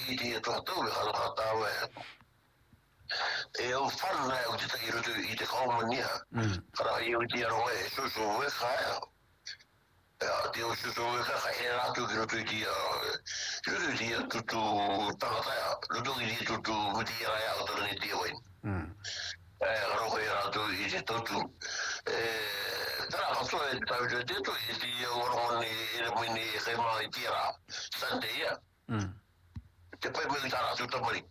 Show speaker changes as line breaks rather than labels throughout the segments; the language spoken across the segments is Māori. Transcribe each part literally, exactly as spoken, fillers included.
i te toa tau e hana hatawa e. E o whana e o te tai rutu i te kaumania. Kara i o te aroa e susu e kaya. E te o susu e kaya e rātu ki rutu i te rutu i te tutu tangatai. Rutu i te tutu muti i rai au tara ni te oin. E roko e rātu i te tutu. E tara katoa e tau te teto i te orongoni e re mini e kai maa i te rā. Sante ia. Te pai mai tā rātu tamari.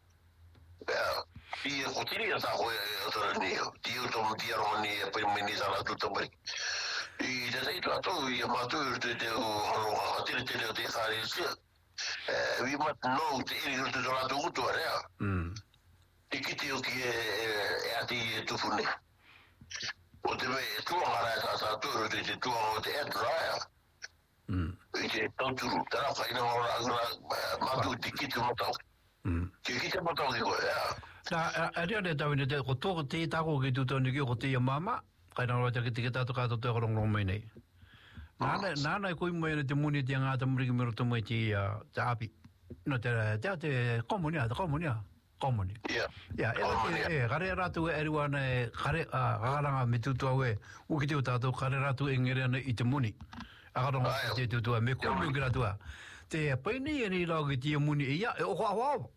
I ko tiri a tako e atara ni ti o tomu ti aroni e pai mini sa la tuta mai I te tei to ato I matu te te o hano tiri te te kare sia e we must know te iri te la tu tu area mm I kiti o ki e ati tu fune o te me tu ara ta ta tu te te tu o te adraya mm I te tu tara fa ina ora matu te kiti mata mm ki kiti mata ko ya
Na aria le tau ni te ko tō te tako ki tu tōni ki ko te mama kai nā roa te ki tātu kātou te korong rong mai nei. Nāna nāna e koi mai te muni te ngāta muriki mero tu mai te te api. No te te te komunia, te komunia. Komuni.
Yeah.
Yeah, e e kare ratu e eriwana e kare kakaranga me tutu au e uki te o tātou kare ratu e ngere ana I te muni. Akaronga te tutua me komu ki ratua. Te paini e ni rau ki te muni e ia e oka hawao.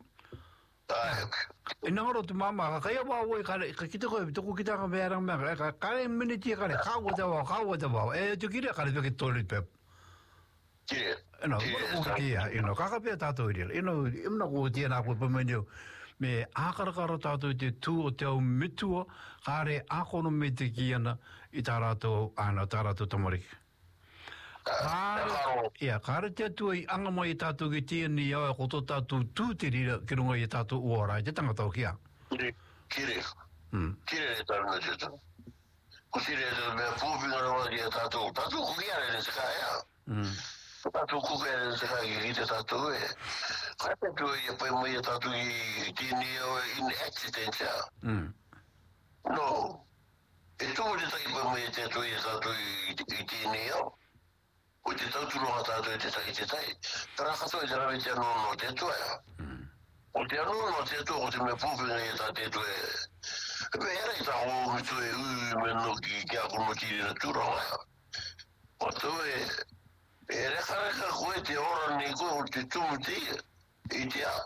E nangaro tu mama ka kaya wa we kare ka kite ko to kita ka vera ma ka kare minute kare ka wa ta wa ka wa ta wa e to kire kare ke toilet pep
kire
no ko ki ya ino ka ka pe ta to ire ino imna ko ti na ko pe menyo me akara kara ta to te tu o te mitu kare akono me te ki ana I tarato ana tarato tamari Kāre, ia, kāre te atua I anga mai tātou ki tia ni au e koto tātou tū te rira ki runga I tātou uara, I te tangata o kia.
Kire, kire. Kire e tāna te tau. Ko kire e tāna mea pūpinga rawa ki a tātou. Tātou kukiare ne te kāia. Tātou kukiare ne te kāia ki te tātou e. Kāre te atua I a pai mai a tātou ki tia ni au e in accident ya. No. E tū te tai pai mai a te atua I a tātou I tia ni au. O te tauturu ha tātou e te tai te tai. Tara kato e te rawe te anono te tua ea. O te anono te tua o te mea pūwhinga e tā te tua e. E me era I tā o mitu e ui me no ki kia kono tiri na tūranga ea. O tō e e reka reka koe te ora ni koe o te tumu te I te a.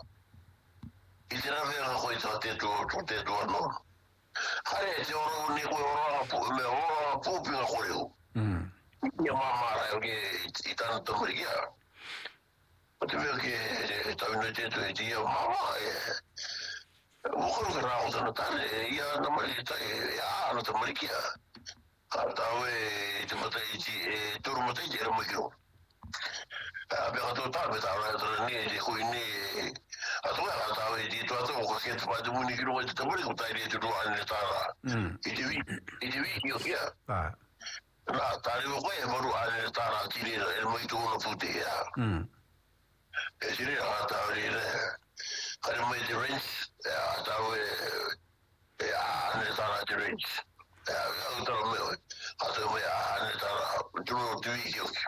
I te rawe anga koe tā te tua o te tua no. Hare te ora o ni koe ora me ora pūwhinga koe o. Ia mamara e ke I tāna tamari kia. O te mea ke tawina te tu e te ia mama e ukaru ka rāo tāna tāne e ia namari e tai e āna tamari kia. Ka tāu e te matai e tūru matai te era mai kiro. Mea kato tāme tāna e tāna ne te kui ne a toa ka tāu e te tu ato o ka kia te pāte muni kiro e te tamari ko tairi e te rua ane tāna. I te vi, I te vi ki o kia. Nā, tāre o koe e maru ane tāna tirera e mai tūna pute ea. E tirera a tāu e re, kare mai te range, e a tāu e e ane tāna te range. E a au tāna meo e, a tāu mai a ane tāna tūna tui ki oki.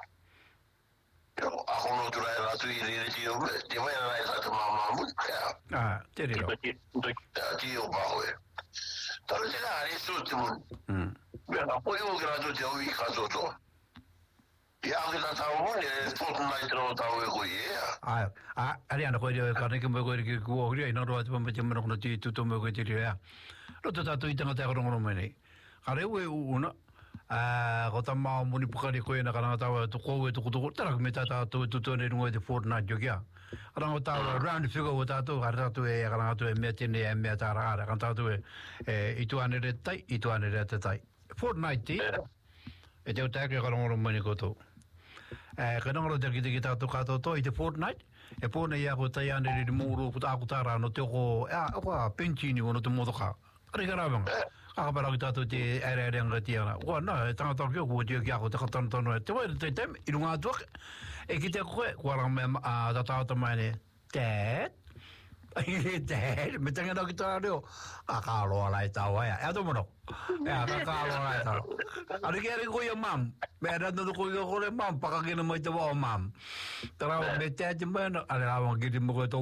A kono tura e rātu I rere ti o me, te mai rai tāta māma mun, ea.
Ah, te rero.
Ti o pāho e. Tāna te kā re sū te mun. Mea ka poi o grado te au I kato toa. Ia ke ta tau mone, e Fortnite no tau e koe ea.
Ai, a, ari ana koe reo, ka reke mo koe reke kua ori, ina roa te pamba te mana kona ti tuto mo koe te reo ea. Roto tātou I tangata e karongono mai nei. Ka reo e uuna, ko ta mao moni pukari koe na karanga tau e tukou e tuku tuku, tara me ta tātou e tuto ne rungo e te Fortnite jo kia. Karanga tau e round figure o tātou, ka tātou e karanga tau e mea tene e mea tāra ara, ka tātou e I tu ane re tai, I tu ane re te tai. Fortnite ti, e te o tāke karongoro mani koto. E kanangaro te ki tātou kātou to I te Fortnite, e pōne ia ko tai ane re mōro puta aku tāra no te oko, ea, oka penchini o no te motoka. Kare karawanga. Kakapara ki tātou te ere ere anga ti ana. Ua, nā, e tangata ki o kua te ki ako te katana tono e. Te wai te tem, I runga atuake. E ki te koe, kua rang mea tatauta mai ne, Dad? Dad, me tangana ki tāna reo. Kakaloa lai tau aia. Ea tomono. Ea, kakaloa lai tau. Ari ki ari koe mam. Mea rata tu koe koe mam. Pakakina mai te wao mam. Tarawa me te ati mai na. Ari rawa ki te mo koe tau